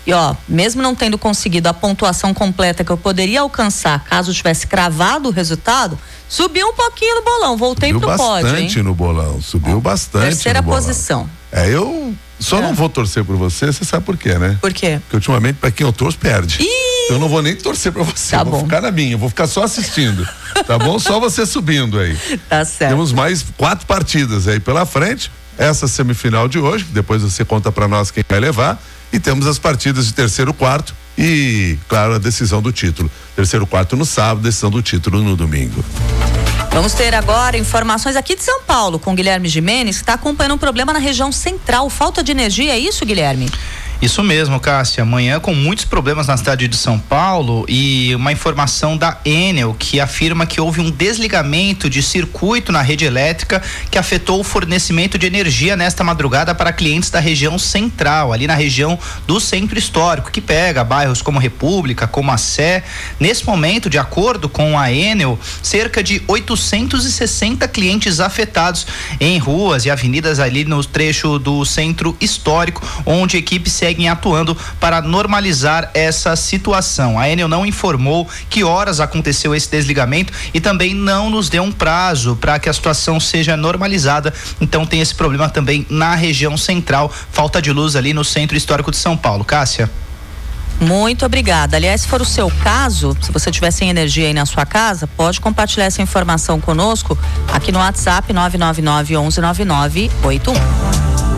E mesmo não tendo conseguido a pontuação completa que eu poderia alcançar caso tivesse cravado o resultado, subiu um pouquinho no bolão, voltei pro pódio, hein? Subiu bastante no bolão, subiu bastante. Terceira posição. Eu só não vou torcer por você sabe por quê, né? Por quê? Porque ultimamente pra quem eu torço perde. Eu não vou nem torcer pra você, tá vou ficar na minha, vou ficar só assistindo, tá bom? Só você subindo aí. Tá certo. Temos mais 4 partidas aí pela frente, essa semifinal de hoje, depois você conta pra nós quem vai levar, e temos as partidas de terceiro, quarto e, claro, a decisão do título. Terceiro, quarto no sábado, decisão do título no domingo. Vamos ter agora informações aqui de São Paulo com Guilherme Gimenez, que está acompanhando um problema na região central, falta de energia, é isso, Guilherme? Isso mesmo, Cássia. Amanhã com muitos problemas na cidade de São Paulo e uma informação da Enel que afirma que houve um desligamento de circuito na rede elétrica que afetou o fornecimento de energia nesta madrugada para clientes da região central, ali na região do centro histórico, que pega bairros como República, como a Sé. Nesse momento, de acordo com a Enel, cerca de 860 clientes afetados em ruas e avenidas ali no trecho do centro histórico, onde a equipe seguem atuando para normalizar essa situação. A Enel não informou que horas aconteceu esse desligamento e também não nos deu um prazo para que a situação seja normalizada. Então tem esse problema também na região central, falta de luz ali no centro histórico de São Paulo. Cássia? Muito obrigada. Aliás, se for o seu caso, se você tiver sem energia aí na sua casa, pode compartilhar essa informação conosco aqui no WhatsApp 999 11 9981.